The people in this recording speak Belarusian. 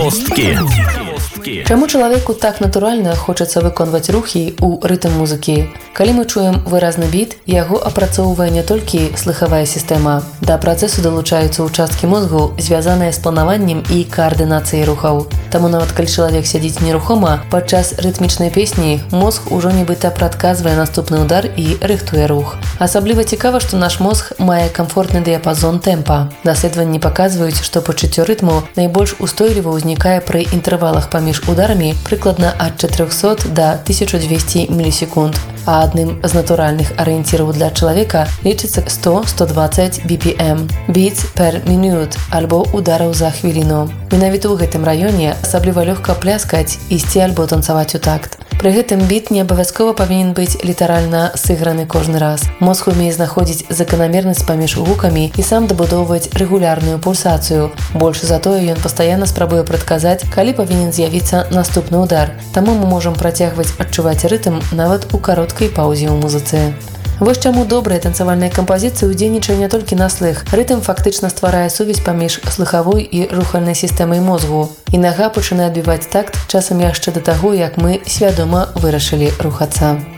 Цікавосткі. Чаму чалавеку так натуральна хочацца выконваць рухі ў рытм музыкі? Калі мы чуем выразны біт, яго апрацоўвае не толькі слыхавая сістэма. Да працэсу далучаюцца ўчасткі мозгу, звязаныя з планаваннем і каардынацыяй рухаў. Таму нават калі чалавек сядзіць нерухома, падчас рытмічнай песні мозг ужо нібыта прадказвае наступны удар і рыхтуе рух. Асабліва цікава, што наш мозг мае камфортны дыяпазон тэмпа. Даследаванні паказваюць, што пачуццё рытму найбольш устойліва ўзнікае пры інтэрвалах паміж ударамі прыкладна ад 400 да 1200 мілісекунд. А адным з натуральных арыенціраў для чалавека лічыцца 100-120 BPM – beats per minute, альбо удараў за хвіліну. Менавіта ў гэтым раёне асабліва лёгка пляскаць, ісці альбо танцаваць у такт. Пры гэтым біт не абавязкова павінен быць літаральна сыграны кожны раз. Мозг умее знаходзіць заканамернасць паміж гукамі і сам дабудоўваць рэгулярную пульсацыю. Больш за тое, ён пастаянна спрабуе прадказаць, калі павінен з'явіцца наступны удар. Таму мы можам працягваць адчуваць рытм нават у кароткай паўзе ў музыцы. Вось чаму добрая танцавальная кампазіцыя ўдзельнічае не толькі на слых. Рытм фактычна стварае сувязь паміж слыхавой і рухальнай сістэмай мозгу. І нага пачынае адбіваць такт часам яшчэ да таго, як мы свядома вырашылі рухацца.